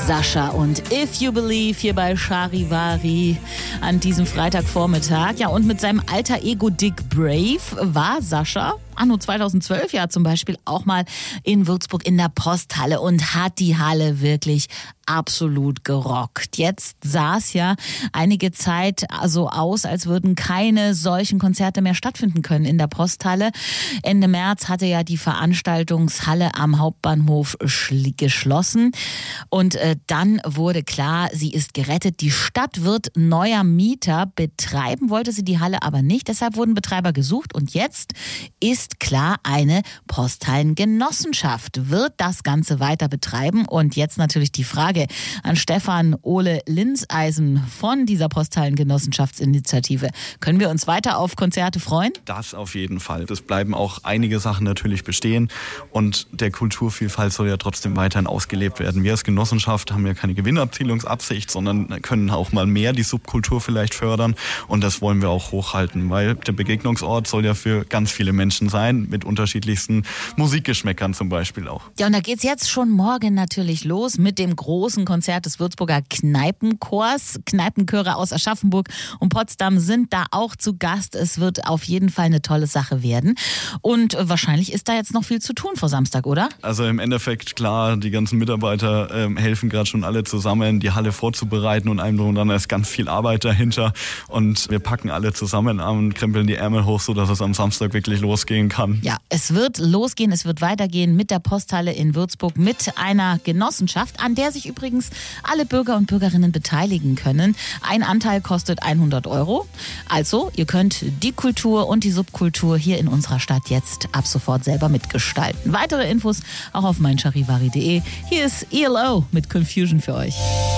Sascha und If You Believe hier bei Charivari an diesem Freitagvormittag. Ja, und mit seinem alter Ego Dick Brave war Sascha anno 2012 ja zum Beispiel auch mal in Würzburg in der Posthalle und hat die Halle wirklich absolut gerockt. Jetzt sah es ja einige Zeit so aus, als würden keine solchen Konzerte mehr stattfinden können in der Posthalle. Ende März hatte ja die Veranstaltungshalle am Hauptbahnhof geschlossen und dann wurde klar, sie ist gerettet. Die Stadt wird neuer Mieter betreiben, wollte sie die Halle aber nicht. Deshalb wurden Betreiber gesucht und jetzt ist klar, eine Posthallengenossenschaft wird das Ganze weiter betreiben. Und jetzt natürlich die Frage an Stefan Ole Linseisen von dieser Posthallengenossenschaftsinitiative. Können wir uns weiter auf Konzerte freuen? Das auf jeden Fall. Es bleiben auch einige Sachen natürlich bestehen und der Kulturvielfalt soll ja trotzdem weiterhin ausgelebt werden. Wir als Genossenschaft haben ja keine Gewinnabzielungsabsicht, sondern können auch mal mehr die Subkultur vielleicht fördern und das wollen wir auch hochhalten, weil der Begegnungsort soll ja für ganz viele Menschen sein, mit unterschiedlichsten Musikgeschmäckern zum Beispiel auch. Ja, und da geht's jetzt schon morgen natürlich los mit dem großen Konzert des Würzburger Kneipenchors. Kneipenchöre aus Aschaffenburg und Potsdam sind da auch zu Gast. Es wird auf jeden Fall eine tolle Sache werden. Und wahrscheinlich ist da jetzt noch viel zu tun vor Samstag, oder? Also im Endeffekt, klar, die ganzen Mitarbeiter helfen gerade schon alle zusammen, die Halle vorzubereiten und einem drum und dran ist ganz viel Arbeit dahinter. Und wir packen alle zusammen an und krempeln die Ärmel hoch, sodass es am Samstag wirklich losgehen kann. Ja, es wird losgehen, es wird weitergehen mit der Posthalle in Würzburg, mit einer Genossenschaft, an der sich übrigens alle Bürger und Bürgerinnen beteiligen können. Ein Anteil kostet 100 €. Also, ihr könnt die Kultur und die Subkultur hier in unserer Stadt jetzt ab sofort selber mitgestalten. Weitere Infos auch auf meincharivari.de. Hier ist ELO mit Confusion für euch.